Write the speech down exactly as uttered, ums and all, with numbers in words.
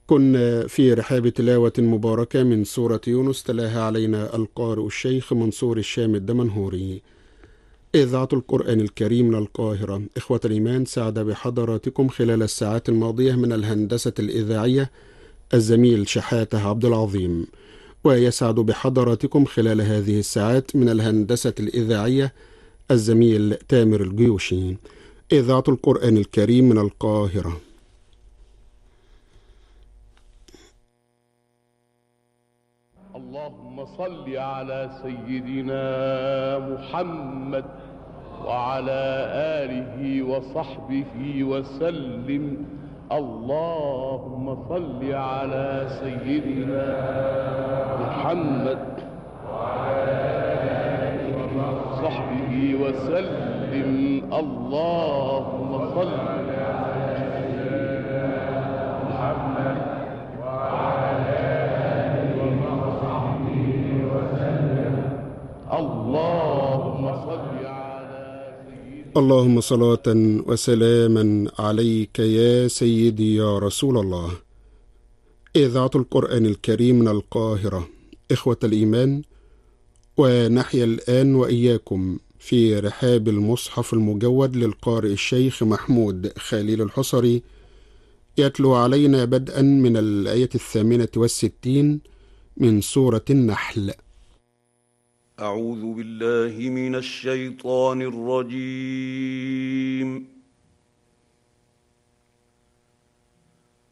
كنا في رحاب تلاوة مباركة من سورة يونس، تلاها علينا القارئ الشيخ منصور الشام الدمنهوري. إذاعة القرآن الكريم من القاهرة. إخوة الإيمان، سعد بحضراتكم خلال الساعات الماضية من الهندسة الإذاعية الزميل شحاتة عبد العظيم، ويسعد بحضراتكم خلال هذه الساعات من الهندسة الإذاعية الزميل تامر الجيوشي. إذاعة القرآن الكريم من القاهرة. اللهم صل على سيدنا محمد وعلى آله وصحبه وسلم. اللهم صل على سيدنا محمد وعلى آله وصحبه وسلم. اللهم صل على سيدنا محمد وعلى آله وصحبه وسلم. اللهم صل على سيدنا اللهم صلاة وسلاما عليك يا سيدي يا رسول الله. إذاعة القرآن الكريم من القاهرة. إخوة الإيمان، ونحيا الآن وإياكم في رحاب المصحف المجود للقارئ الشيخ محمود خليل الحصري، يتلو علينا بدءا من الآية الثامنة والستين من سورة النحل. أعوذ بالله من الشيطان الرجيم.